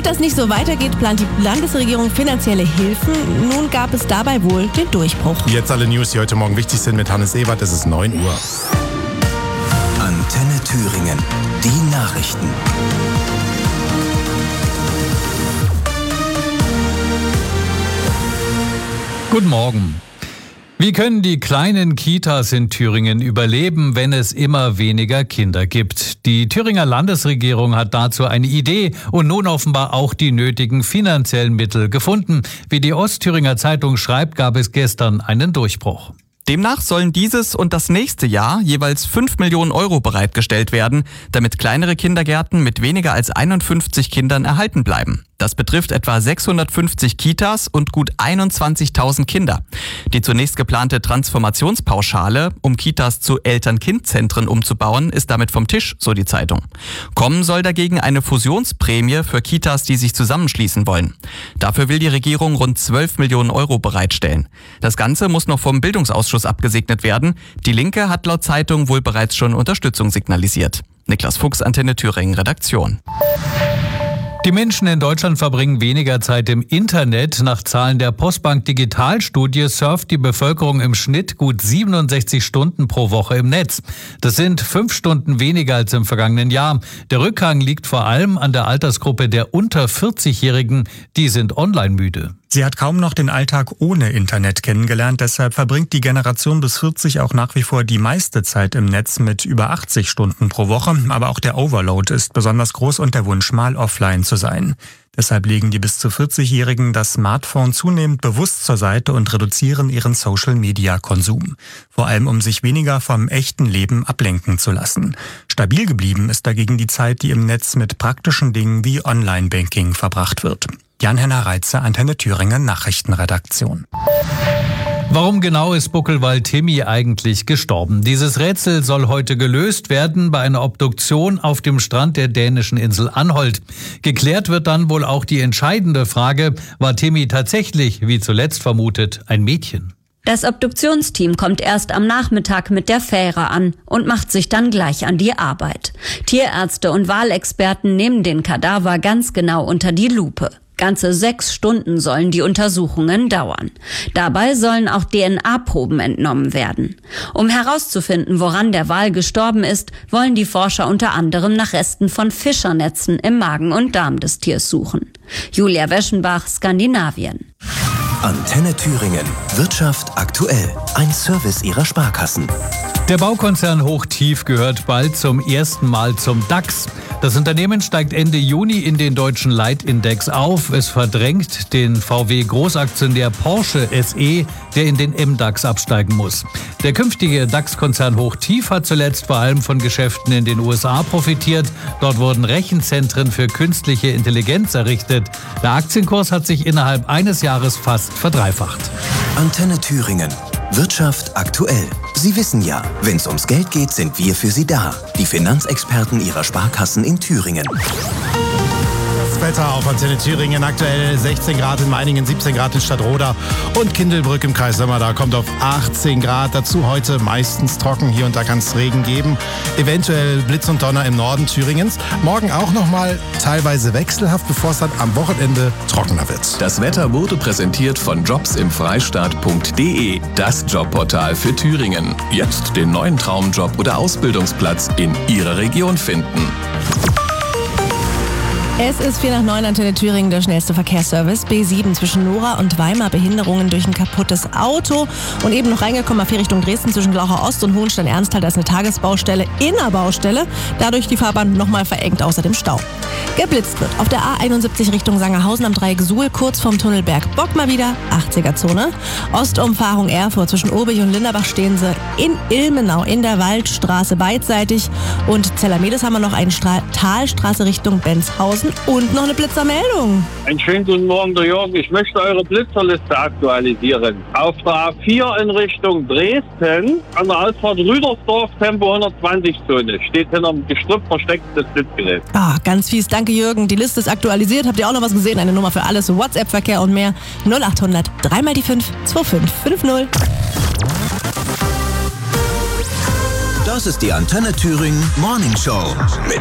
Damit das nicht so weitergeht, plant die Landesregierung finanzielle Hilfen. Nun gab es dabei wohl den Durchbruch. Jetzt alle News, die heute Morgen wichtig sind mit Hannes Ewert. Es ist 9 Uhr. Antenne Thüringen. Die Nachrichten. Guten Morgen. Wie können die kleinen Kitas in Thüringen überleben, wenn es immer weniger Kinder gibt? Die Thüringer Landesregierung hat dazu eine Idee und nun offenbar auch die nötigen finanziellen Mittel gefunden. Wie die Ostthüringer Zeitung schreibt, gab es gestern einen Durchbruch. Demnach sollen dieses und das nächste Jahr jeweils 5 Millionen Euro bereitgestellt werden, damit kleinere Kindergärten mit weniger als 51 Kindern erhalten bleiben. Das betrifft etwa 650 Kitas und gut 21.000 Kinder. Die zunächst geplante Transformationspauschale, um Kitas zu Eltern-Kind-Zentren umzubauen, ist damit vom Tisch, so die Zeitung. Kommen soll dagegen eine Fusionsprämie für Kitas, die sich zusammenschließen wollen. Dafür will die Regierung rund 12 Millionen Euro bereitstellen. Das Ganze muss noch vom Bildungsausschuss abgesegnet werden. Die Linke hat laut Zeitung wohl bereits schon Unterstützung signalisiert. Niklas Fuchs, Antenne Thüringen, Redaktion. Die Menschen in Deutschland verbringen weniger Zeit im Internet. Nach Zahlen der Postbank Digitalstudie surft die Bevölkerung im Schnitt gut 67 Stunden pro Woche im Netz. Das sind 5 Stunden weniger als im vergangenen Jahr. Der Rückgang liegt vor allem an der Altersgruppe der unter 40-Jährigen. Die sind online müde. Sie hat kaum noch den Alltag ohne Internet kennengelernt. Deshalb verbringt die Generation bis 40 auch nach wie vor die meiste Zeit im Netz mit über 80 Stunden pro Woche. Aber auch der Overload ist besonders groß und der Wunsch, mal offline zu sein. Deshalb legen die bis zu 40-Jährigen das Smartphone zunehmend bewusst zur Seite und reduzieren ihren Social-Media-Konsum. Vor allem, um sich weniger vom echten Leben ablenken zu lassen. Stabil geblieben ist dagegen die Zeit, die im Netz mit praktischen Dingen wie Online-Banking verbracht wird. Jan-Henner Reitze, Antenne Thüringen Nachrichtenredaktion. Warum genau ist Buckelwald Timmy eigentlich gestorben? Dieses Rätsel soll heute gelöst werden bei einer Obduktion auf dem Strand der dänischen Insel Anholt. Geklärt wird dann wohl auch die entscheidende Frage, war Timmy tatsächlich, wie zuletzt vermutet, ein Mädchen? Das Obduktionsteam kommt erst am Nachmittag mit der Fähre an und macht sich dann gleich an die Arbeit. Tierärzte und Walexperten nehmen den Kadaver ganz genau unter die Lupe. Ganze 6 Stunden sollen die Untersuchungen dauern. Dabei sollen auch DNA-Proben entnommen werden. Um herauszufinden, woran der Wal gestorben ist, wollen die Forscher unter anderem nach Resten von Fischernetzen im Magen und Darm des Tiers suchen. Julia Weschenbach, Skandinavien. Antenne Thüringen. Wirtschaft aktuell. Ein Service ihrer Sparkassen. Der Baukonzern Hochtief gehört bald zum ersten Mal zum DAX. Das Unternehmen steigt Ende Juni in den deutschen Leitindex auf. Es verdrängt den VW-Großaktionär Porsche SE, der in den MDAX absteigen muss. Der künftige DAX-Konzern Hochtief hat zuletzt vor allem von Geschäften in den USA profitiert. Dort wurden Rechenzentren für künstliche Intelligenz errichtet. Der Aktienkurs hat sich innerhalb eines Jahres fast verdreifacht. Antenne Thüringen. Wirtschaft aktuell. Sie wissen ja, wenn es ums Geld geht, sind wir für Sie da. Die Finanzexperten Ihrer Sparkassen in Thüringen. Wetter auf Antenne Thüringen. Aktuell 16 Grad in Meiningen, 17 Grad in Stadtroda und Kindelbrück im Kreis Sömmerda kommt auf 18 Grad. Dazu heute meistens trocken. Hier und da kann es Regen geben. Eventuell Blitz und Donner im Norden Thüringens. Morgen auch nochmal teilweise wechselhaft, bevor es dann am Wochenende trockener wird. Das Wetter wurde präsentiert von jobsimfreistaat.de, das Jobportal für Thüringen. Jetzt den neuen Traumjob oder Ausbildungsplatz in Ihrer Region finden. Es ist 8:45 Antenne Thüringen, der schnellste Verkehrsservice. B7 zwischen Nora und Weimar, Behinderungen durch ein kaputtes Auto. Und eben noch reingekommen, auf Richtung Dresden zwischen Glaucher Ost und Hohenstein-Ernsthal. Da ist eine Tagesbaustelle, Innerbaustelle. Dadurch die Fahrbahn nochmal verengt, außer dem Stau. Geblitzt wird auf der A71 Richtung Sangerhausen am Dreieck Suhl, kurz vorm Tunnelberg Bock mal wieder, 80er-Zone. Ostumfahrung Erfurt zwischen Obig und Linderbach stehen sie in Ilmenau in der Waldstraße beidseitig. Und Zellermedes haben wir noch eine Talstraße Richtung Benzhausen. Und noch eine Blitzermeldung. Einen schönen guten Morgen, der Jürgen. Ich möchte eure Blitzerliste aktualisieren. Auf der A4 in Richtung Dresden, an der Ausfahrt Rüdersdorf, Tempo 120-Zone, steht hinter einem Gestrüpp verstecktes Blitzgerät. Ganz fies. Danke, Jürgen. Die Liste ist aktualisiert. Habt ihr auch noch was gesehen? Eine Nummer für alles. WhatsApp-Verkehr und mehr. 0800 3 mal die 5 2550. Das ist die Antenne Thüringen Morning Show mit